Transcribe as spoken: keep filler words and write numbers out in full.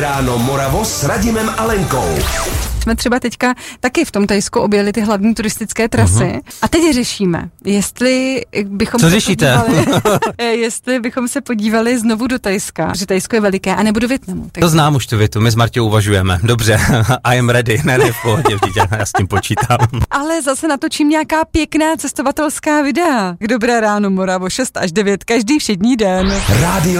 Ráno Moravo s Radimem Alenkou. Jsme třeba teďka taky v tom Thajsku objeli ty hlavní turistické trasy uh-huh. a teď řešíme, jestli bychom Co se řešíte? podívali, jestli bychom se podívali znovu do Thajska, že Thajsko je veliké, a nebo do Vietnamu. Tak... To znám už tu větu, my s Marťou uvažujeme. Dobře, I am ready, ne, ne, v pohodě, vždyť já s tím počítám. Ale zase natočím nějaká pěkná cestovatelská videa. K Dobré ráno Moravo, šest až devět každý všední den. Rádio